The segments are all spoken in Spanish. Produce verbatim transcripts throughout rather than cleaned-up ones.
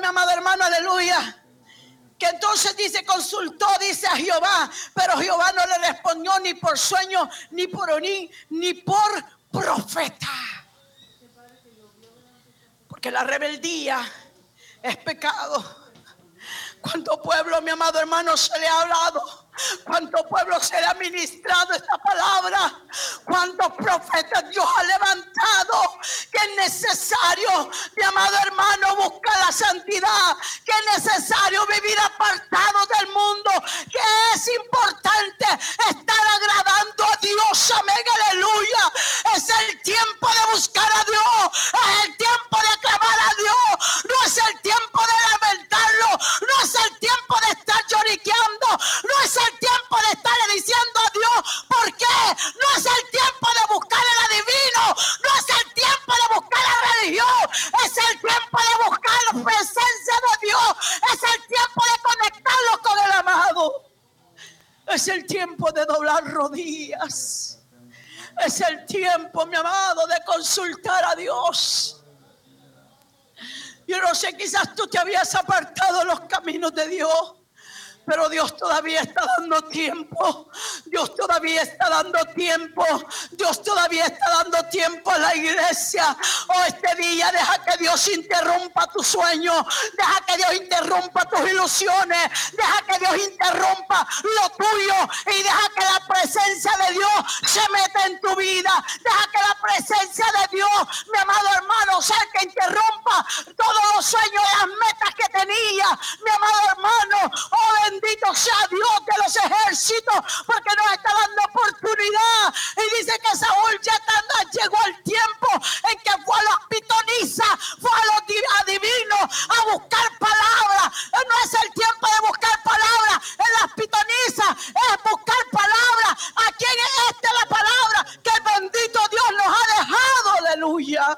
mi amado hermano, aleluya, que entonces dice, consultó, dice a Jehová, pero Jehová no le respondió ni por sueño, ni por oní, ni por profeta. Porque la rebeldía es pecado. ¿Cuánto pueblo, mi amado hermano, se le ha hablado? ¿Cuánto pueblo se le ha ministrado esta palabra? ¿Cuántos profetas Dios ha levantado? Que es necesario, mi amado hermano, buscar la santidad. Que es necesario vivir apartado del mundo. Que es importante estar agradando a Dios. Amén, aleluya. Es el tiempo de buscar a Dios. Es el tiempo de clamar a Dios. No es el tiempo de lamentarlo. No es el tiempo de estar lloriqueando. No es el tiempo de estarle diciendo a Dios por qué. No es el tiempo de buscar el adivino. No es el tiempo de buscar la religión. Es el tiempo de buscar la presencia de Dios. Es el tiempo de conectarlo con el amado. Es el tiempo de doblar rodillas. Es el tiempo, mi amado, de consultar a Dios. Yo no sé, quizás tú te habías apartado de los caminos de Dios, pero Dios todavía está dando tiempo. Dios todavía está dando tiempo. Dios todavía está dando tiempo a la iglesia. Oh, este día deja que Dios interrumpa tu sueño. Deja que Dios interrumpa tus ilusiones. Deja que Dios interrumpa lo tuyo. Y deja que la presencia de Dios se meta en tu vida. Deja que la presencia de Dios, mi amado hermano, sea el que interrumpa todos los sueños y las metas que tenía. Mi amado hermano, oh, bendito sea Dios de los ejércitos, porque nos está dando oportunidad. Y dice que Saúl ya llegó el tiempo en que fue a los pitonizas, fue a los adivinos a buscar palabras. No es el tiempo de buscar palabras en las pitonizas, es buscar palabras. ¿A quién es esta la palabra que el bendito Dios nos ha dejado? Aleluya.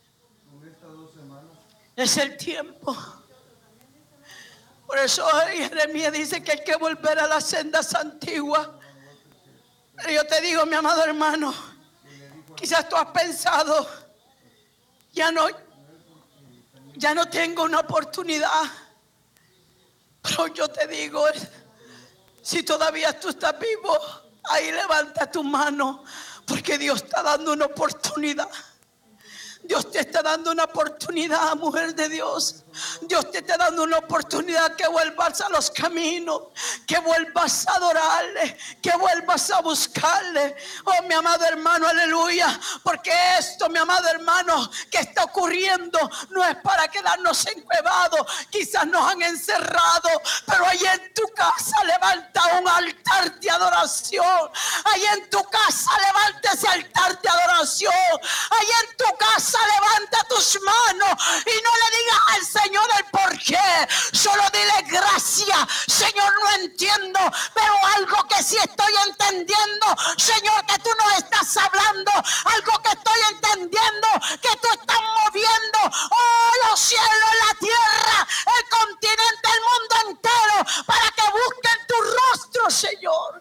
Es el tiempo. Por eso Jeremías dice que hay que volver a las sendas antiguas. Pero yo te digo, mi amado hermano, quizás tú has pensado, ya no, ya no tengo una oportunidad. Pero yo te digo, si todavía tú estás vivo, ahí levanta tu mano, porque Dios está dando una oportunidad. Dios te está dando una oportunidad, mujer de Dios. Dios te está dando una oportunidad que vuelvas a los caminos, que vuelvas a adorarle, que vuelvas a buscarle. Oh, mi amado hermano, aleluya. Porque esto, mi amado hermano, que está ocurriendo no es para quedarnos encuevados. Quizás nos han encerrado, pero ahí en tu casa levanta un altar de adoración. Ahí en tu casa levanta ese altar de adoración. Ahí en tu casa levanta tus manos y no le digas al Señor Señor el por qué. Solo dile gracias. Señor, no entiendo, pero algo que sí estoy entendiendo, Señor, que tú nos estás hablando, algo que estoy entendiendo, que tú estás moviendo, oh, los cielos, la tierra, el continente, el mundo entero, para que busquen tu rostro, Señor.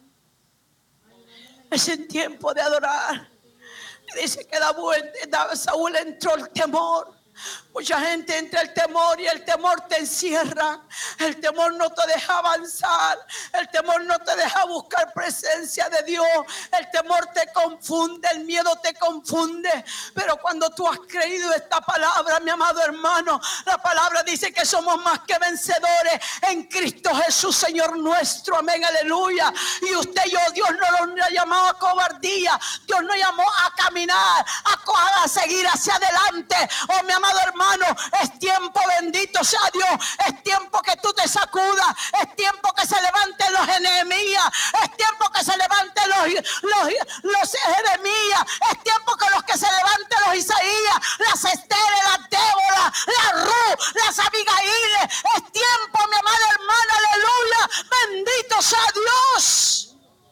Es el tiempo de adorar. Dice que Saúl entró el temor. Mucha gente entra el temor y el temor te encierra. El temor no te deja avanzar. El temor no te deja buscar presencia de Dios. El temor te confunde, el miedo te confunde. Pero cuando tú has creído esta palabra, mi amado hermano, la palabra dice que somos más que vencedores en Cristo Jesús, Señor nuestro. Amén, aleluya. Y usted y yo, Dios no nos ha llamado a cobardía. Dios nos llamó a caminar, a, a seguir hacia adelante. Oh, mi amado hermano, es tiempo, bendito sea Dios, es tiempo que tú te sacudas, es tiempo que se levanten los Jeremías, es tiempo que se levanten los, los, los Jeremías, es tiempo que los que se levanten los Isaías, las Esteres, las Débora, las Ruth, las Abigail. Es tiempo, mi amada hermana, aleluya, bendito sea Dios.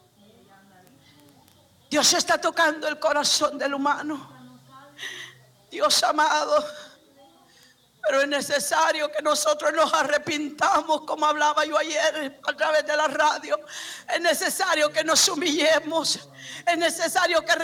Dios está tocando el corazón del humano. Dios amado, pero es necesario que nosotros nos arrepintamos, como hablaba yo ayer a través de la radio. Es necesario que nos humillemos. Es necesario que